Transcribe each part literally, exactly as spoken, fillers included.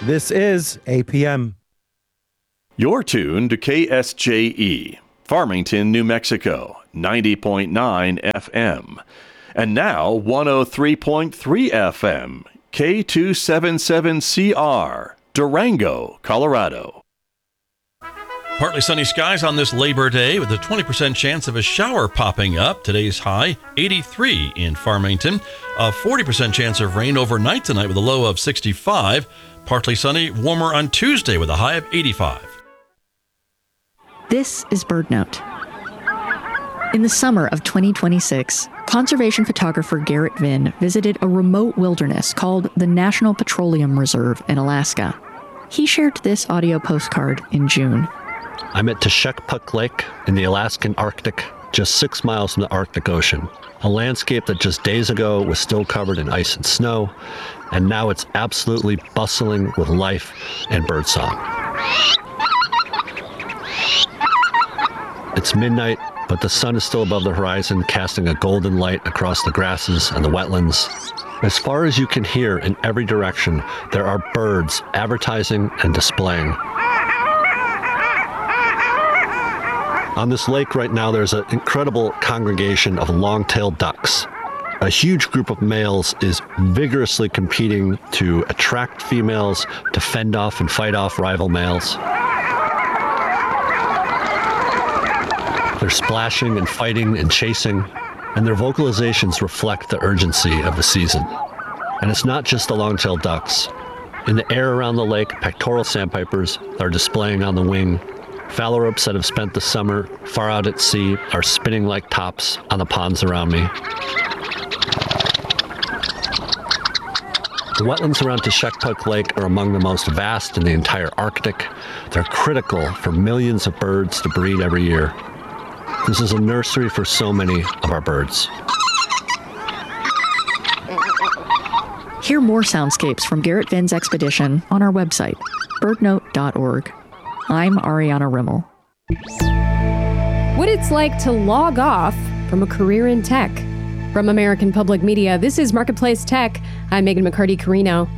This is A P M. You're tuned to K S J E, Farmington, New Mexico, ninety point nine F M. And now one oh three point three F M, K two seventy-seven C R, Durango, Colorado. Partly sunny skies on this Labor Day with a twenty percent chance of a shower popping up. Today's high, eighty-three in Farmington. A forty percent chance of rain overnight tonight with a low of sixty-five. Partly sunny, warmer on Tuesday with a high of eighty-five. This is BirdNote. In the summer of twenty twenty-six, conservation photographer Garrett Vinn visited a remote wilderness called the National Petroleum Reserve in Alaska. He shared this audio postcard in June. I'm at Teshekpuk Lake in the Alaskan Arctic, just six miles from the Arctic Ocean. A landscape that just days ago was still covered in ice and snow, and now it's absolutely bustling with life and birdsong. It's midnight, but the sun is still above the horizon, casting a golden light across the grasses and the wetlands. As far as you can hear in every direction, there are birds advertising and displaying. On this lake right now, there's an incredible congregation of long-tailed ducks. A huge group of males is vigorously competing to attract females, to fend off and fight off rival males. They're splashing and fighting and chasing, and their vocalizations reflect the urgency of the season. And it's not just the long-tailed ducks. In the air around the lake, pectoral sandpipers are displaying on the wing. Phalaropes that have spent the summer far out at sea are spinning like tops on the ponds around me. The wetlands around Teshekpuk Lake are among the most vast in the entire Arctic. They're critical for millions of birds to breed every year. This is a nursery for so many of our birds. Hear more soundscapes from Garrett Vinn's expedition on our website, bird note dot org. I'm Ariana Rimmel. What it's like to log off from a career in tech. From American Public Media, this is Marketplace Tech. I'm Megan McCarty-Carino.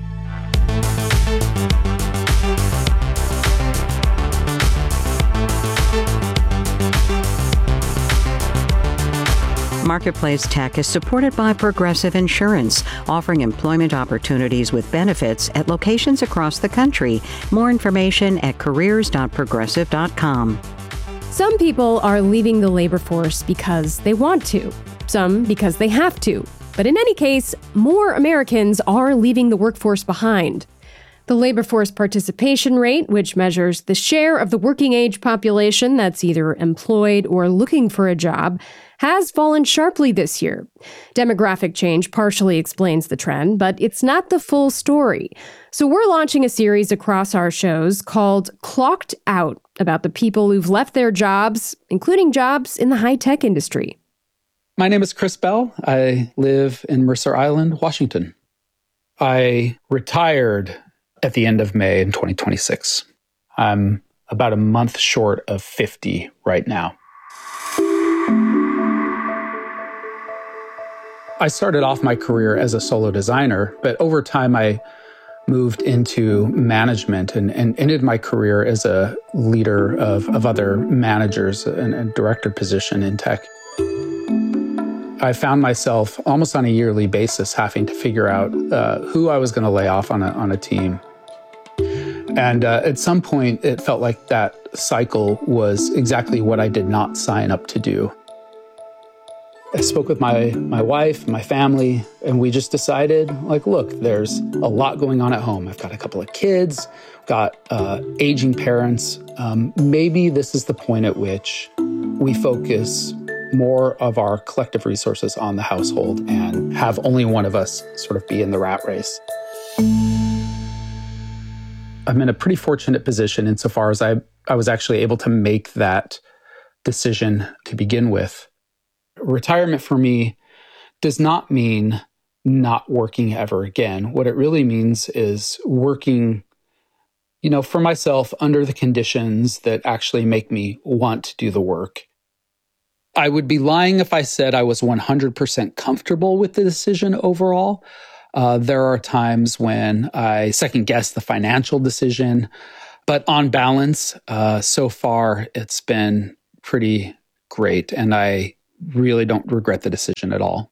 Marketplace Tech is supported by Progressive Insurance, offering employment opportunities with benefits at locations across the country. More information at careers dot progressive dot com. Some people are leaving the labor force because they want to, some because they have to. But in any case, more Americans are leaving the workforce behind. The labor force participation rate, which measures the share of the working age population that's either employed or looking for a job, has fallen sharply this year. Demographic change partially explains the trend, but it's not the full story. So we're launching a series across our shows called Clocked Out, about the people who've left their jobs, including jobs in the high-tech industry. My name is Chris Bell. I live in Mercer Island, Washington. I retired at the end of May in twenty twenty-six. I'm about a month short of fifty right now. I started off my career as a solo designer, but over time I moved into management and, and ended my career as a leader of, of other managers and a director position in tech. I found myself almost on a yearly basis having to figure out uh, who I was going to lay off on a, on a team. And uh, at some point, it felt like that cycle was exactly what I did not sign up to do. I spoke with my, my wife, my family, and we just decided, like, look, there's a lot going on at home. I've got a couple of kids, got uh, aging parents. Um, maybe this is the point at which we focus more of our collective resources on the household and have only one of us sort of be in the rat race. I'm in a pretty fortunate position insofar as I, I was actually able to make that decision to begin with. Retirement for me does not mean not working ever again. What it really means is working, you know, for myself under the conditions that actually make me want to do the work. I would be lying if I said I was one hundred percent comfortable with the decision overall. Uh, there are times when I second guess the financial decision. But on balance, uh, so far, it's been pretty great. And I really don't regret the decision at all.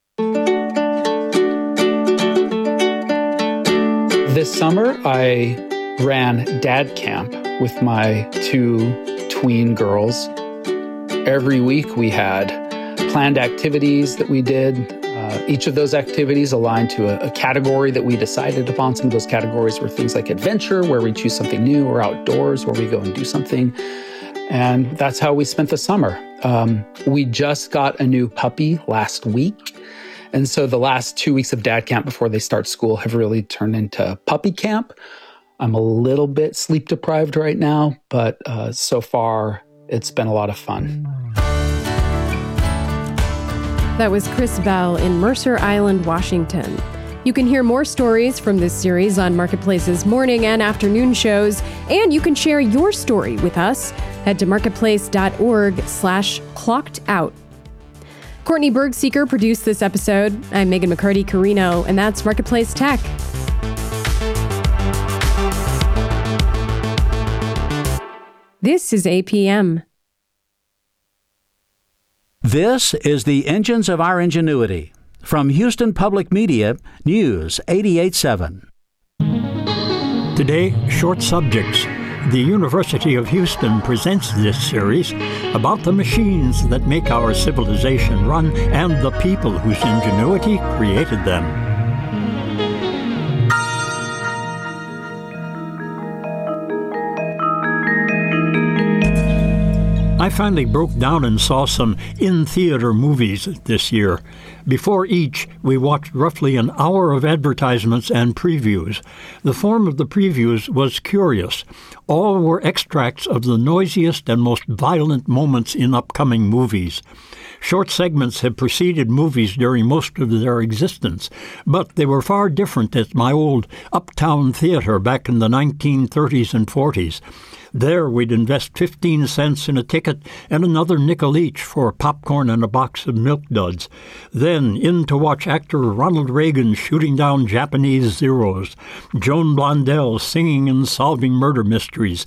This summer, I ran Dad Camp with my two tween girls. Every week we had planned activities that we did. Uh, each of those activities aligned to a, a category that we decided upon. Some of those categories were things like adventure, where we choose something new, or outdoors, where we go and do something. And that's how we spent the summer. Um, we just got a new puppy last week. And so the last two weeks of Dad Camp before they start school have really turned into puppy camp. I'm a little bit sleep deprived right now, but uh, so far it's been a lot of fun. That was Chris Bell in Mercer Island, Washington. You can hear more stories from this series on Marketplace's morning and afternoon shows, and you can share your story with us. Head to marketplace.org slash clocked out. Courtney Bergseeker produced this episode. I'm Megan McCarty-Carino, and that's Marketplace Tech. This is A P M. This is the Engines of Our Ingenuity. From Houston Public Media, News eighty-eight point seven. Today, Short Subjects. The University of Houston presents this series about the machines that make our civilization run and the people whose ingenuity created them. I finally broke down and saw some in-theater movies this year. Before each, we watched roughly an hour of advertisements and previews. The form of the previews was curious. All were extracts of the noisiest and most violent moments in upcoming movies. Short segments have preceded movies during most of their existence, but they were far different at my old Uptown Theater back in the nineteen thirties and forties. There, we'd invest fifteen cents in a ticket and another nickel each for popcorn and a box of Milk Duds. Then, in to watch actor Ronald Reagan shooting down Japanese Zeros, Joan Blondell singing and solving murder mysteries,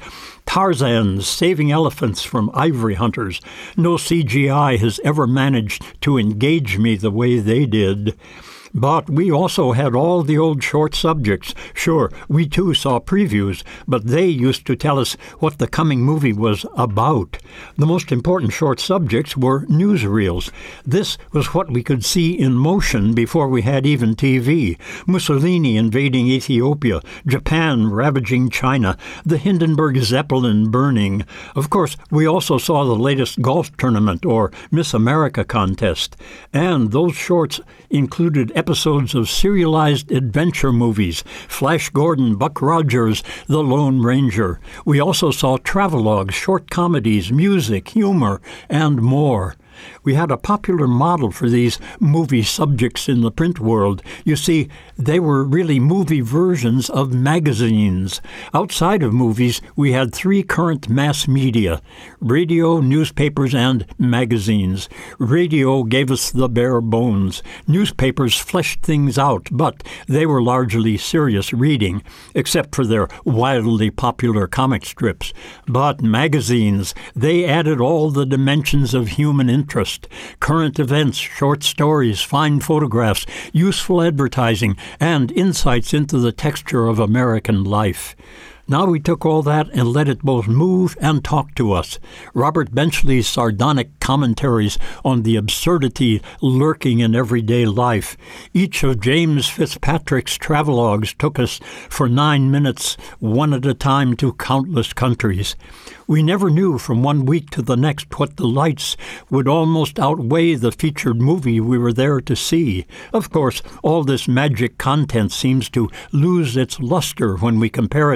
Tarzan saving elephants from ivory hunters. No C G I has ever managed to engage me the way they did. But we also had all the old short subjects. Sure, we too saw previews, but they used to tell us what the coming movie was about. The most important short subjects were newsreels. This was what we could see in motion before we had even T V. Mussolini invading Ethiopia, Japan ravaging China, the Hindenburg Zeppelin burning. Of course, we also saw the latest golf tournament or Miss America contest. And those shorts included episodes of serialized adventure movies, Flash Gordon, Buck Rogers, The Lone Ranger. We also saw travelogues, short comedies, music, humor, and more. We had a popular model for these movie subjects in the print world. You see, they were really movie versions of magazines. Outside of movies, we had three current mass media: radio, newspapers, and magazines. Radio gave us the bare bones. Newspapers fleshed things out, but they were largely serious reading, except for their wildly popular comic strips. But magazines, they added all the dimensions of human interest. Current events, short stories, fine photographs, useful advertising, and insights into the texture of American life. Now we took all that and let it both move and talk to us. Robert Benchley's sardonic commentaries on the absurdity lurking in everyday life. Each of James Fitzpatrick's travelogues took us for nine minutes, one at a time, to countless countries. We never knew from one week to the next what the lights would almost outweigh the featured movie we were there to see. Of course, all this magic content seems to lose its luster when we compare it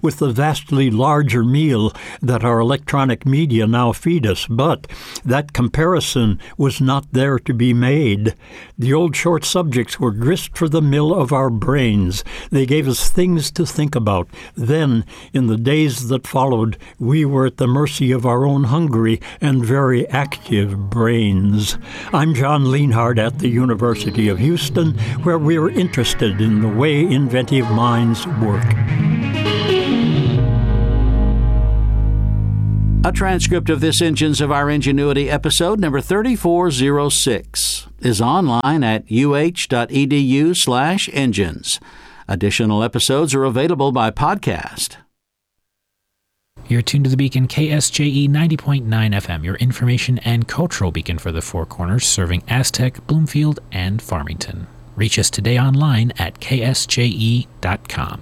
with the vastly larger meal that our electronic media now feed us, but that comparison was not there to be made. The old short subjects were grist for the mill of our brains. They gave us things to think about. Then, in the days that followed, we were at the mercy of our own hungry and very active brains. I'm John Leonhardt at the University of Houston, where we're interested in the way inventive minds work. A transcript of this Engines of Our Ingenuity episode, number thirty-four oh six, is online at uh.edu slash engines. Additional episodes are available by podcast. You're tuned to the Beacon, K S J E ninety point nine F M, your information and cultural beacon for the Four Corners, serving Aztec, Bloomfield, and Farmington. Reach us today online at k s j e dot com.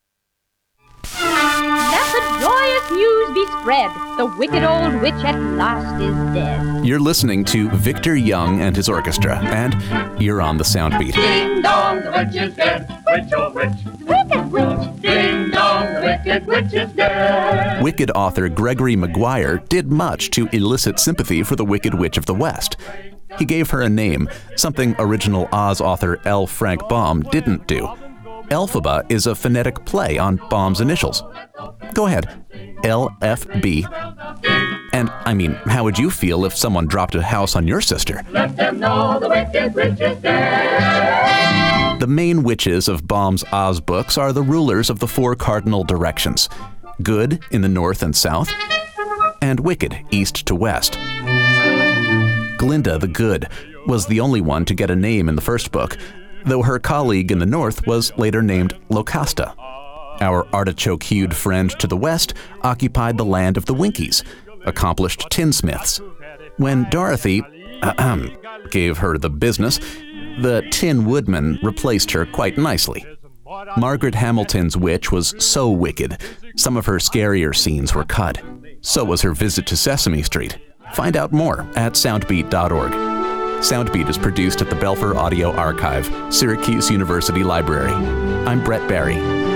Let the joyous news be spread. The wicked old witch at last is dead. You're listening to Victor Young and his orchestra, and you're on the Soundbeat. Ding dong, the witch is dead. Witch, oh witch. Wicked witch. Ding dong, the wicked witch is dead. Wicked author Gregory Maguire did much to elicit sympathy for the Wicked Witch of the West. He gave her a name, something original Oz author L. Frank Baum didn't do. Elphaba is a phonetic play on Baum's initials. Go ahead, L F B. And, I mean, how would you feel if someone dropped a house on your sister? Let them know the wicked witch is dead. The main witches of Baum's Oz books are the rulers of the four cardinal directions: good in the north and south, and wicked east to west. Glinda the Good was the only one to get a name in the first book, though her colleague in the north was later named Locasta. Our artichoke-hued friend to the west occupied the land of the Winkies, accomplished tinsmiths. When Dorothy ahem, gave her the business, the Tin Woodman replaced her quite nicely. Margaret Hamilton's witch was so wicked, some of her scarier scenes were cut. So was her visit to Sesame Street. Find out more at soundbeat dot org. Soundbeat is produced at the Belfer Audio Archive, Syracuse University Library. I'm Brett Barry.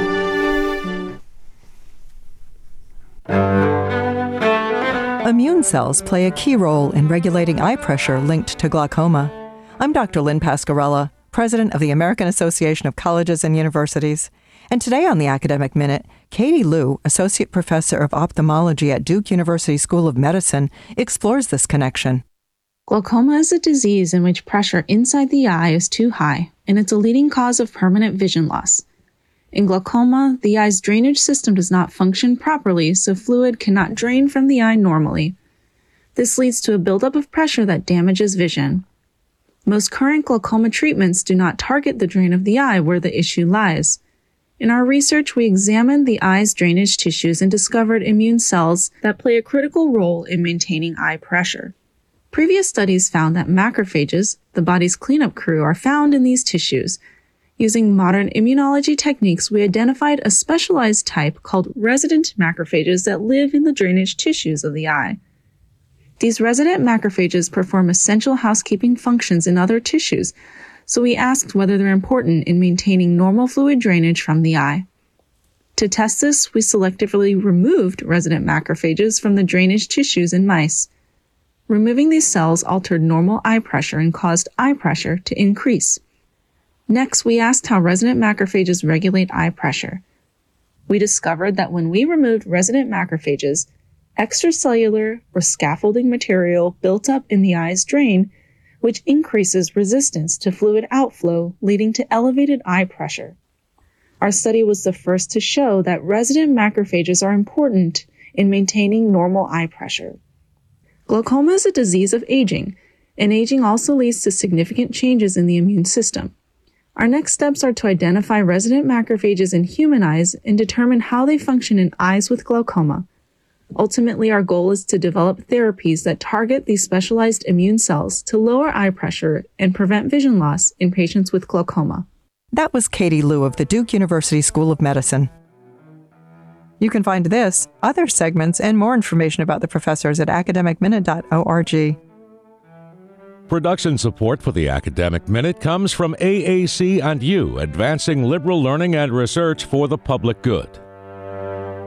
Immune cells play a key role in regulating eye pressure linked to glaucoma. I'm Doctor Lynn Pascarella, President of the American Association of Colleges and Universities. And today on the Academic Minute, Katie Liu, Associate Professor of Ophthalmology at Duke University School of Medicine, explores this connection. Glaucoma is a disease in which pressure inside the eye is too high, and it's a leading cause of permanent vision loss. In glaucoma, the eye's drainage system does not function properly, so fluid cannot drain from the eye normally. This leads to a buildup of pressure that damages vision. Most current glaucoma treatments do not target the drain of the eye where the issue lies. In our research, we examined the eye's drainage tissues and discovered immune cells that play a critical role in maintaining eye pressure. Previous studies found that macrophages, the body's cleanup crew, are found in these tissues. Using modern immunology techniques, we identified a specialized type called resident macrophages that live in the drainage tissues of the eye. These resident macrophages perform essential housekeeping functions in other tissues, so we asked whether they're important in maintaining normal fluid drainage from the eye. To test this, we selectively removed resident macrophages from the drainage tissues in mice. Removing these cells altered normal eye pressure and caused eye pressure to increase. Next, we asked how resident macrophages regulate eye pressure. We discovered that when we removed resident macrophages, extracellular or scaffolding material built up in the eye's drain, which increases resistance to fluid outflow, leading to elevated eye pressure. Our study was the first to show that resident macrophages are important in maintaining normal eye pressure. Glaucoma is a disease of aging, and aging also leads to significant changes in the immune system. Our next steps are to identify resident macrophages in human eyes and determine how they function in eyes with glaucoma. Ultimately, our goal is to develop therapies that target these specialized immune cells to lower eye pressure and prevent vision loss in patients with glaucoma. That was Katie Liu of the Duke University School of Medicine. You can find this, other segments, and more information about the professors at academic minute dot org. Production support for the Academic Minute comes from A A C and U, advancing liberal learning and research for the public good.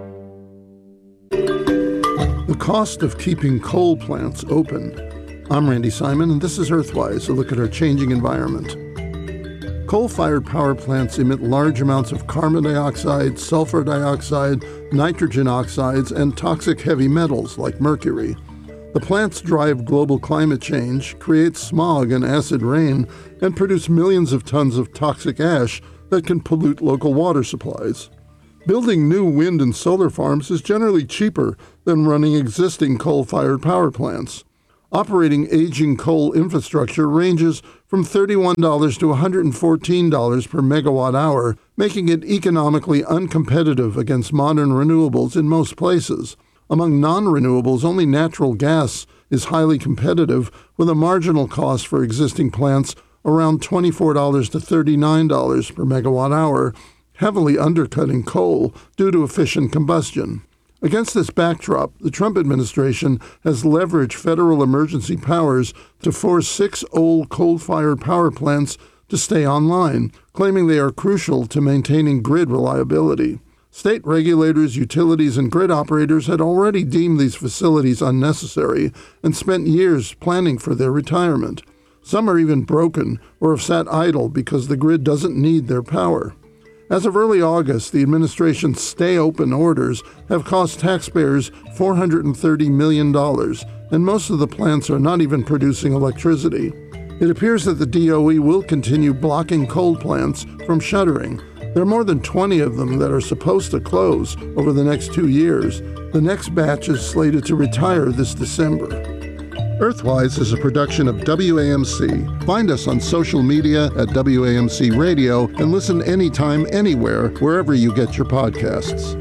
The cost of keeping coal plants open. I'm Randy Simon, and this is Earthwise, a look at our changing environment. Coal-fired power plants emit large amounts of carbon dioxide, sulfur dioxide, nitrogen oxides, and toxic heavy metals like mercury. The plants drive global climate change, create smog and acid rain, and produce millions of tons of toxic ash that can pollute local water supplies. Building new wind and solar farms is generally cheaper than running existing coal-fired power plants. Operating aging coal infrastructure ranges from thirty-one dollars to one hundred fourteen dollars per megawatt hour, making it economically uncompetitive against modern renewables in most places. Among non-renewables, only natural gas is highly competitive, with a marginal cost for existing plants around twenty-four dollars to thirty-nine dollars per megawatt hour, heavily undercutting coal due to efficient combustion. Against this backdrop, the Trump administration has leveraged federal emergency powers to force six old coal-fired power plants to stay online, claiming they are crucial to maintaining grid reliability. State regulators, utilities, and grid operators had already deemed these facilities unnecessary and spent years planning for their retirement. Some are even broken or have sat idle because the grid doesn't need their power. As of early August, the administration's stay-open orders have cost taxpayers four hundred thirty million dollars, and most of the plants are not even producing electricity. It appears that the D O E will continue blocking coal plants from shuttering. There are more than twenty of them that are supposed to close over the next two years. The next batch is slated to retire this December. Earthwise is a production of W A M C. Find us on social media at W A M C Radio and listen anytime, anywhere, wherever you get your podcasts.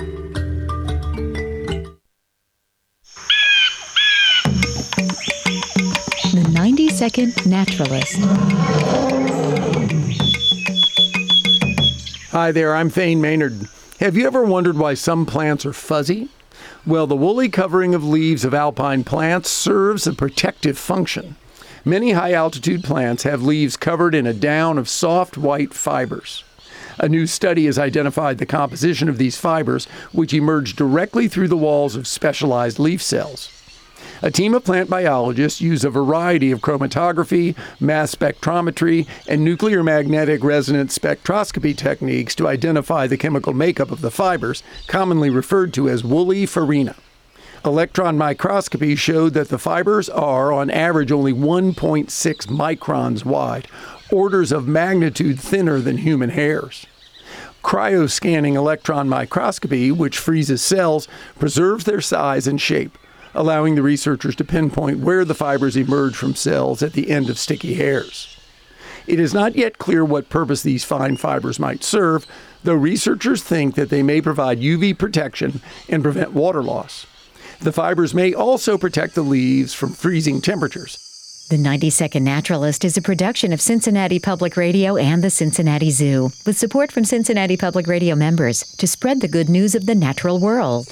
The ninety second Naturalist. Hi there, I'm Thane Maynard. Have you ever wondered why some plants are fuzzy? Well, the woolly covering of leaves of alpine plants serves a protective function. Many high-altitude plants have leaves covered in a down of soft white fibers. A new study has identified the composition of these fibers, which emerge directly through the walls of specialized leaf cells. A team of plant biologists use a variety of chromatography, mass spectrometry, and nuclear magnetic resonance spectroscopy techniques to identify the chemical makeup of the fibers, commonly referred to as woolly farina. Electron microscopy showed that the fibers are, on average, only one point six microns wide, orders of magnitude thinner than human hairs. Cryoscanning electron microscopy, which freezes cells, preserves their size and shape, allowing the researchers to pinpoint where the fibers emerge from cells at the end of sticky hairs. It is not yet clear what purpose these fine fibers might serve, though researchers think that they may provide U V protection and prevent water loss. The fibers may also protect the leaves from freezing temperatures. The ninety second Naturalist is a production of Cincinnati Public Radio and the Cincinnati Zoo, with support from Cincinnati Public Radio members to spread the good news of the natural world.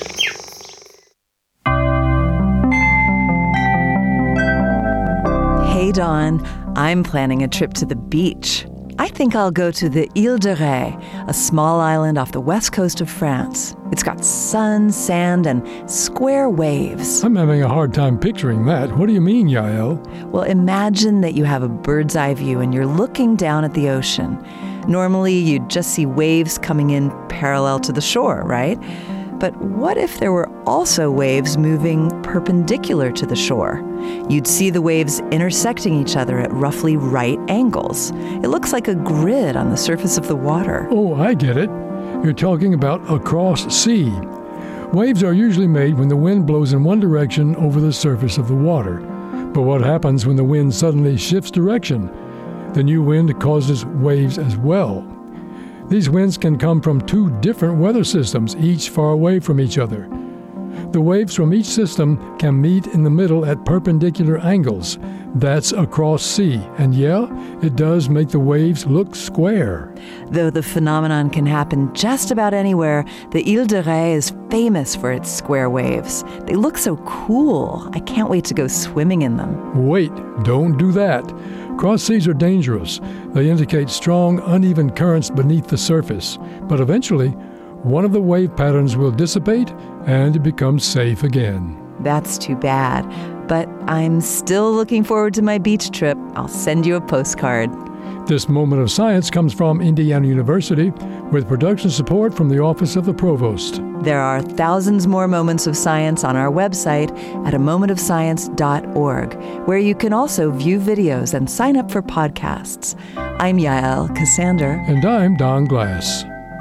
Hey, Dawn. I'm planning a trip to the beach. I think I'll go to the Ile de Ré, a small island off the west coast of France. It's got sun, sand, and square waves. I'm having a hard time picturing that. What do you mean, Yael? Well, imagine that you have a bird's eye view and you're looking down at the ocean. Normally, you'd just see waves coming in parallel to the shore, right? But what if there were also waves moving perpendicular to the shore? You'd see the waves intersecting each other at roughly right angles. It looks like a grid on the surface of the water. Oh, I get it. You're talking about a cross sea. Waves are usually made when the wind blows in one direction over the surface of the water. But what happens when the wind suddenly shifts direction? The new wind causes waves as well. These winds can come from two different weather systems, each far away from each other. The waves from each system can meet in the middle at perpendicular angles. That's a cross sea, and yeah, it does make the waves look square. Though the phenomenon can happen just about anywhere, the Ile de Ré is famous for its square waves. They look so cool. I can't wait to go swimming in them. Wait, don't do that. Cross seas are dangerous. They indicate strong, uneven currents beneath the surface. But eventually, one of the wave patterns will dissipate and it becomes safe again. That's too bad, but I'm still looking forward to my beach trip. I'll send you a postcard. This moment of science comes from Indiana University with production support from the Office of the Provost. There are thousands more moments of science on our website at a moment of science dot org, where you can also view videos and sign up for podcasts. I'm Yael Cassander. And I'm Don Glass.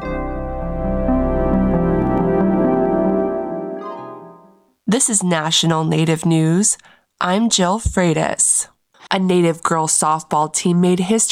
This is National Native News. I'm Jill Freitas. A Native girls softball team made history